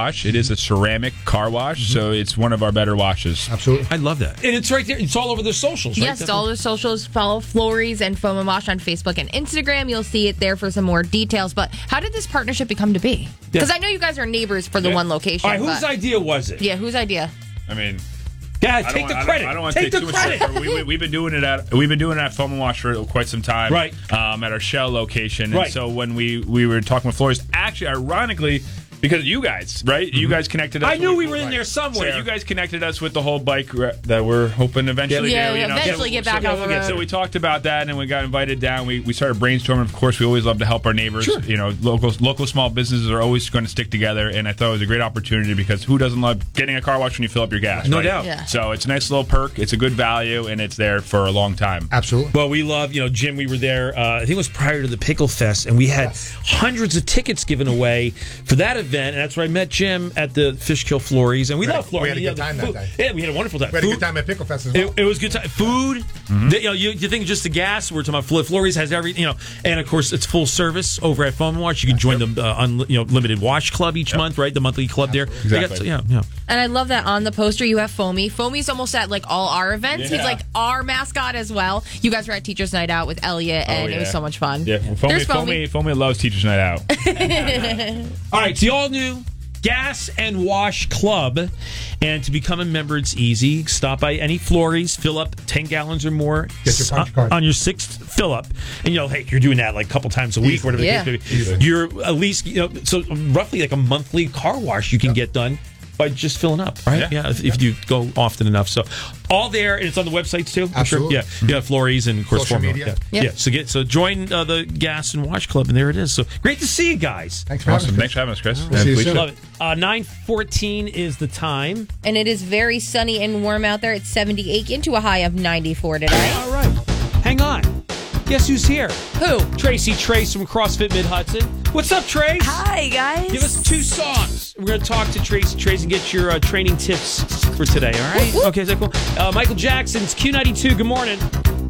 wash. It is a ceramic car wash, so it's one of our better washes. Absolutely. I love that. And it's right there. It's all over the socials, right? Yes, it's all the socials. Follow Flories and Foam and Wash on Facebook and Instagram. You'll see it there for some more details. But how did this partnership become to be? Because I know you guys are neighbors for the one location. All right, whose idea was it? Yeah, whose idea? I mean, yeah, take the credit. I don't want to take too much credit. We've been doing it at Foam and Wash for quite some time, right? At our Shell location, right. And so when we were talking with Flories, actually, ironically, because you guys, right? Mm-hmm. You guys connected us. I knew we were in there somewhere. So you guys connected us with the whole bike that we're hoping eventually get back on the road. So we talked about that, and we got invited down. We started brainstorming. Of course, we always love to help our neighbors. Sure. You know, local small businesses are always going to stick together, and I thought it was a great opportunity because who doesn't love getting a car wash when you fill up your gas? No right? doubt. Yeah. So it's a nice little perk. It's a good value, and it's there for a long time. Absolutely. Well, we love, Jim, we were there, I think it was prior to the Pickle Fest, and we had hundreds of tickets given away for that event, and that's where I met Jim at the Fishkill Flories, and we love Flories. We had a good time that day. Yeah, we had a wonderful time. We had a good time at Pickle Fest as well. It was good time. Food, you think just the gas, we're talking about Flories has everything, and of course it's full service over at Foam and Wash. You can join the limited wash club each month, right? The monthly club there. Exactly. Yeah. And I love that on the poster you have Foamy. Foamy's almost at like all our events. Yeah. He's like our mascot as well. You guys were at Teachers Night Out with Elliot, and it was so much fun. Yeah, well, Foamy loves Teachers Night Out. All right, so you all knew Gas and Wash Club, and to become a member, it's easy. Stop by any Flories, fill up 10 gallons or more. Get your punch card on your sixth fill up, and hey, you're doing that like a couple times a week, whatever the case may be. You're at least so roughly like a monthly car wash you can get done by just filling up, right? Yeah, if you go often enough. So all there, and it's on the websites too. Absolutely. I'm sure. Yeah, Flories and of course Social Formula. media. Yeah. So join the Gas and Wash Club, and there it is. So great to see you guys. Thanks for having us. Thanks for having us, Chris. We'll see you soon. Love it. 9:14 is the time. And it is very sunny and warm out there. It's 78 into a high of 94 today. All right. Hang on. Guess who's here? Who? Tracy Trace from CrossFit Mid-Hudson. What's up, Trace? Hi, guys. Give us 2 songs. We're going to talk to Tracy Trace and get your training tips for today, all right? Whoop, whoop. Okay, is that cool? Michael Jackson's Q92. Good morning.